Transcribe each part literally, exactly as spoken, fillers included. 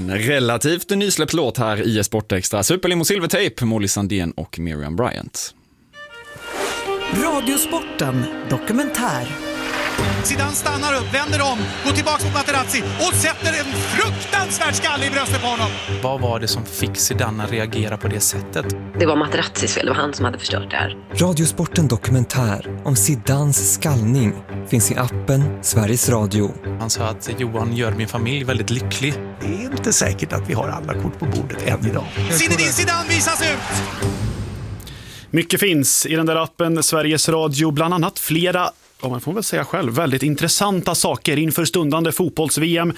En relativt nysläppt låt här i Sportextra. Superlimo Silvertape, Molly Sandén och Miriam Bryant. Radiosporten dokumentär. Zidane stannar upp, vänder om, går tillbaka mot Materazzi och sätter en fruktansvärd skalle i bröstet på honom. Vad var det som fick Zidane att reagera på det sättet? Det var Materazzis fel, det var han som hade förstört det här. Radiosporten dokumentär om Zidanes skallning finns i appen Sveriges Radio. Han sa att Johan gör min familj väldigt lycklig. Det är inte säkert att vi har alla kort på bordet än idag. Zinedine Zidane visas ut! Mycket finns i den där appen Sveriges Radio, bland annat flera, ja, man får väl säga själv, väldigt intressanta saker inför stundande fotbolls-V M.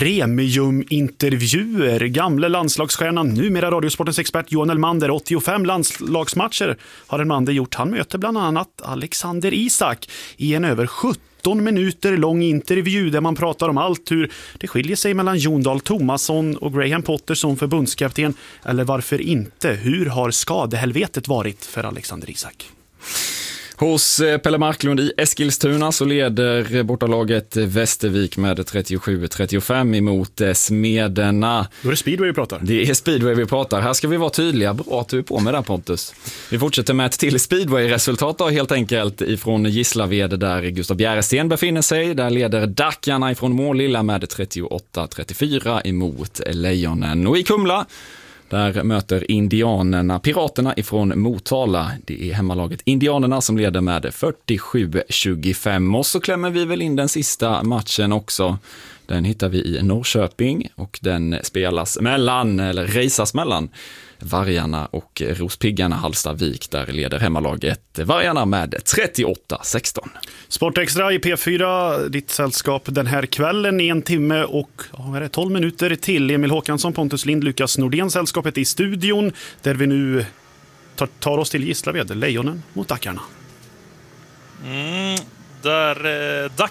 Premiumintervjuer, gamla landslagsstjärnan, numera Radiosportens expert Johan Elmander, åttiofem landslagsmatcher har Elmander gjort. Han möter bland annat Alexander Isak i en över sjutton minuter lång intervju där man pratar om allt, hur det skiljer sig mellan Jon Dahl Tomasson och Graham Potter som förbundskapten, eller varför inte, hur har skadehelvetet varit för Alexander Isak? Hos Pelle Marklund i Eskilstuna så leder bortalaget Västervik med trettiosju trettiofem emot Smederna. Då är det speedway vi pratar. Det är speedway vi pratar. Här ska vi vara tydliga. Bra att du är på med där, Pontus. Vi fortsätter med ett till speedway-resultat då, helt enkelt ifrån Gislaved där Gustav Bjäresten befinner sig. Där leder Dackarna ifrån Målilla med trettioåtta trettiofyra emot Lejonen. Och i Kumla där möter indianerna Piraterna ifrån Motala. Det är hemmalaget Indianerna som leder med fyrtiosju tjugofem. Och så klämmer vi väl in den sista matchen också. Den hittar vi i Norrköping och den spelas mellan, eller rejsas mellan Vargarna och Rospiggarna Hallstavik. Där leder hemmalaget Vargarna med trettioåtta sexton. Sportextra i P fyra, ditt sällskap den här kvällen i en timme och ja, är det tolv minuter till. Emil Håkansson, Pontus Lind, Lukas Nordén, sällskapet i studion där vi nu tar, tar oss till Gislaved, Lejonen mot Dackarna. Mm, där eh,